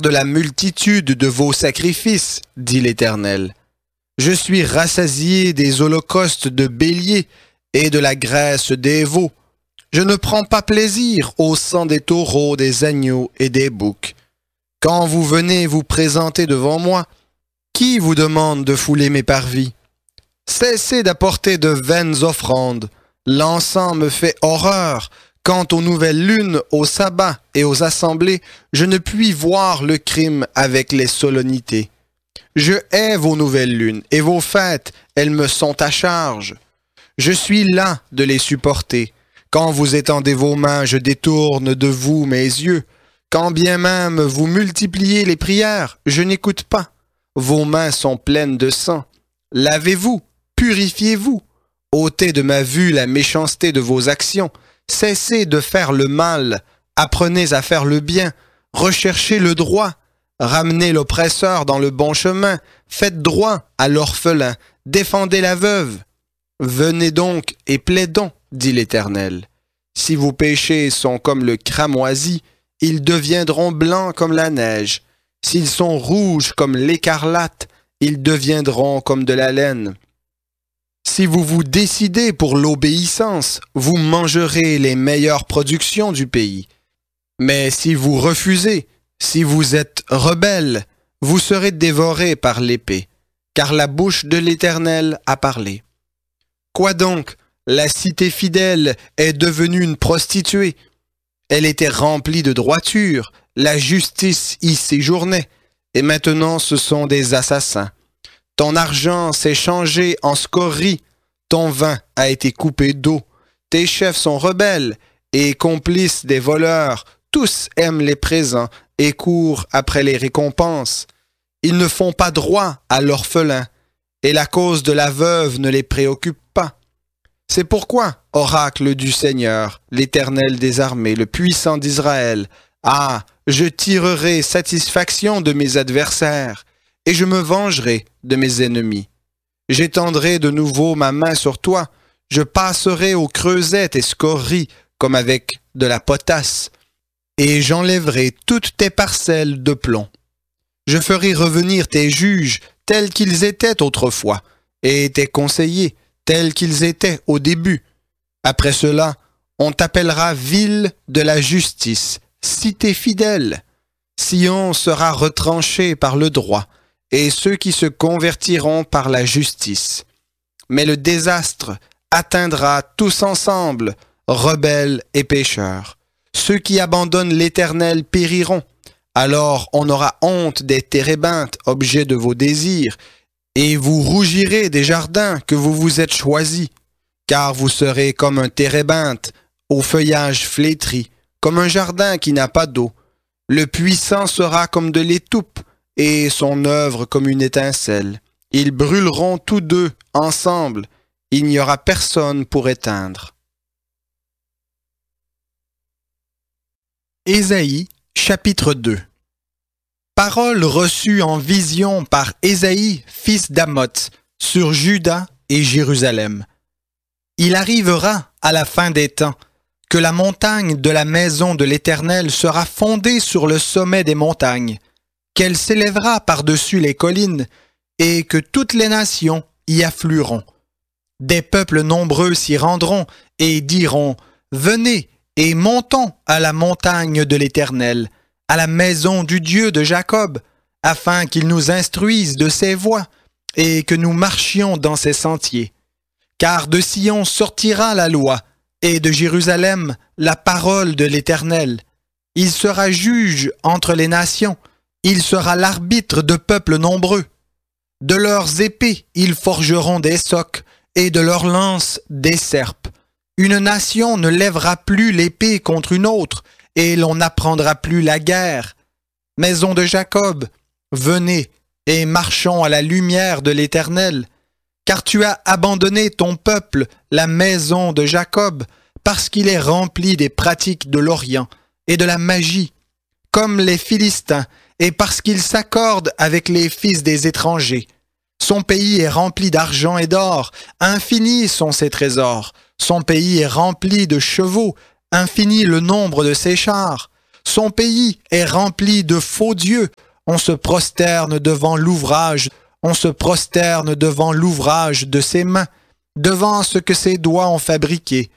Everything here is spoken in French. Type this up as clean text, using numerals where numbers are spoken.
de la multitude de vos sacrifices, dit l'Éternel. Je suis rassasié des holocaustes de béliers et de la graisse des veaux. Je ne prends pas plaisir au sang des taureaux, des agneaux et des boucs. Quand vous venez vous présenter devant moi, qui vous demande de fouler mes parvis? Cessez d'apporter de vaines offrandes. L'encens me fait horreur. Quant aux nouvelles lunes, aux sabbats et aux assemblées, je ne puis voir le crime avec les solennités. Je hais vos nouvelles lunes et vos fêtes, elles me sont à charge. Je suis las de les supporter. Quand vous étendez vos mains, je détourne de vous mes yeux. Quand bien même vous multipliez les prières, je n'écoute pas. Vos mains sont pleines de sang. Lavez-vous, purifiez-vous. Ôtez de ma vue la méchanceté de vos actions. Cessez de faire le mal. Apprenez à faire le bien. Recherchez le droit. Ramenez l'oppresseur dans le bon chemin. Faites droit à l'orphelin. Défendez la veuve. Venez donc et plaidons, dit l'Éternel. Si vos péchés sont comme le cramoisi, ils deviendront blancs comme la neige. S'ils sont rouges comme l'écarlate, ils deviendront comme de la laine. Si vous vous décidez pour l'obéissance, vous mangerez les meilleures productions du pays. Mais si vous refusez, si vous êtes rebelles, vous serez dévorés par l'épée, car la bouche de l'Éternel a parlé. Quoi donc? La cité fidèle est devenue une prostituée. Elle était remplie de droiture, la justice y séjournait, et maintenant ce sont des assassins. Ton argent s'est changé en scorie, ton vin a été coupé d'eau, tes chefs sont rebelles et complices des voleurs, tous aiment les présents et courent après les récompenses. Ils ne font pas droit à l'orphelin, et la cause de la veuve ne les préoccupe pas. C'est pourquoi, oracle du Seigneur, l'Éternel des armées, le puissant d'Israël, ah, je tirerai satisfaction de mes adversaires, et je me vengerai de mes ennemis. J'étendrai de nouveau ma main sur toi, je passerai aux creusettes et scories comme avec de la potasse, et j'enlèverai toutes tes parcelles de plomb. Je ferai revenir tes juges tels qu'ils étaient autrefois, et tes conseillers tels qu'ils étaient au début. Après cela, on t'appellera ville de la justice, cité fidèle. Sion sera retranché par le droit, et ceux qui se convertiront par la justice. Mais le désastre atteindra tous ensemble, rebelles et pécheurs. Ceux qui abandonnent l'Éternel périront. Alors on aura honte des térébinthes, objets de vos désirs, et vous rougirez des jardins que vous vous êtes choisis, car vous serez comme un térébinthe au feuillage flétri, comme un jardin qui n'a pas d'eau. Le puissant sera comme de l'étoupe, et son œuvre comme une étincelle. Ils brûleront tous deux ensemble, il n'y aura personne pour éteindre. Ésaïe, chapitre 2. Parole reçue en vision par Ésaïe, fils d'Amoz, sur Juda et Jérusalem. Il arrivera à la fin des temps que la montagne de la maison de l'Éternel sera fondée sur le sommet des montagnes, qu'elle s'élèvera par-dessus les collines, et que toutes les nations y afflueront. Des peuples nombreux s'y rendront et diront « Venez et montons à la montagne de l'Éternel, à la maison du Dieu de Jacob, afin qu'il nous instruise de ses voies et que nous marchions dans ses sentiers. Car de Sion sortira la loi, et de Jérusalem la parole de l'Éternel. Il sera juge entre les nations, il sera l'arbitre de peuples nombreux. De leurs épées ils forgeront des socs, et de leurs lances des serpes. Une nation ne lèvera plus l'épée contre une autre, et l'on n'apprendra plus la guerre. Maison de Jacob, venez et marchons à la lumière de l'Éternel, car tu as abandonné ton peuple, la maison de Jacob, parce qu'il est rempli des pratiques de l'Orient et de la magie, comme les Philistins, et parce qu'il s'accorde avec les fils des étrangers. Son pays est rempli d'argent et d'or, infinis sont ses trésors. Son pays est rempli de chevaux, infini le nombre de ses chars. Son pays est rempli de faux dieux. On se prosterne devant l'ouvrage. On se prosterne devant l'ouvrage de ses mains, devant ce que ses doigts ont fabriqué.